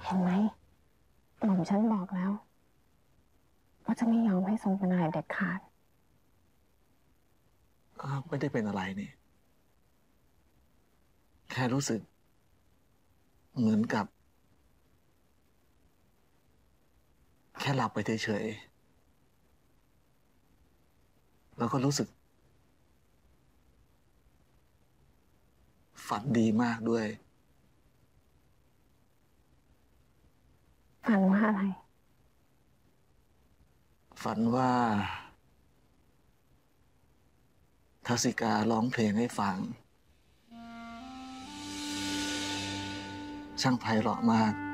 ห็นไหมหม่อมฉันบอกแล้วว่าจะไม่ยอมให้ทรงเป็นอะไรเด็ดขาดไม่ได้เป็นอะไรนี่แค่รู้สึกเหมือนกับแค่หลับไปเฉยๆแล้วก็รู้สึกฝันดีมากด้วยฝันว่าอะไรฝันว่าทัศสิการ้องเพลงให้ฟังช่างไพเราะมาก